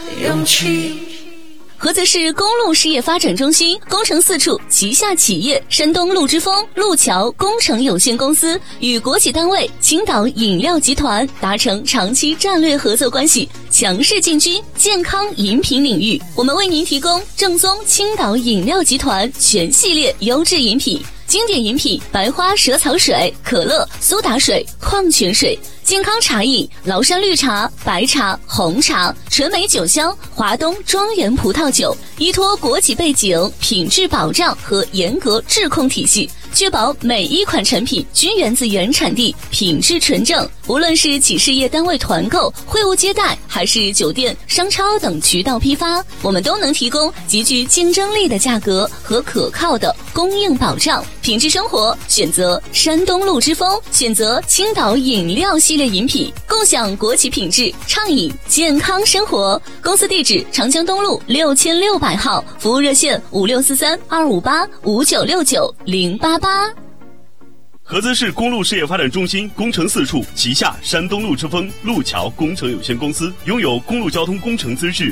勇气。 菏泽市公路事业发展中心工程四处旗下企业山东陆之风路桥工程有限公司与国企单位青岛饮料集团达成长期战略合作关系，强势进军健康饮品领域。我们为您提供正宗青岛饮料集团全系列优质饮品，经典饮品白花蛇草水、可乐、苏打水、矿泉水；健康茶饮崂山绿茶、白茶、红茶；纯美酒香华东庄园葡萄酒。依托国企背景、品质保障和严格质控体系，确保每一款产品均源自原产地，品质纯正。无论是企事业单位团购、会务接待，还是酒店、商超等渠道批发，我们都能提供极具竞争力的价格和可靠的供应保障。品质生活选择山东陆之风，选择青岛饮料系列饮品，共享国企品质，畅饮健康生活。公司地址长江东路6600号，服务热线5643-258-5969-088。 菏泽市公路事业发展中心工程四处旗下山东路之风路桥工程有限公司拥有公路交通工程资质